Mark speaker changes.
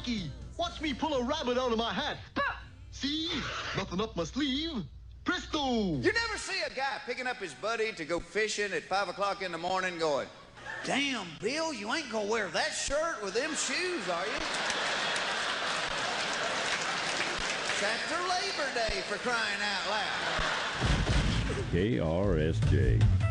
Speaker 1: Rocky, watch me pull a rabbit out of my hat. See? Nothing up my sleeve. Presto!
Speaker 2: You never see a guy picking up his buddy to go fishing at 5 o'clock in the morning going, "Damn, Bill, you ain't gonna wear that shirt with them shoes, are you?" It's after Labor Day, for crying out loud.
Speaker 3: KRSJ.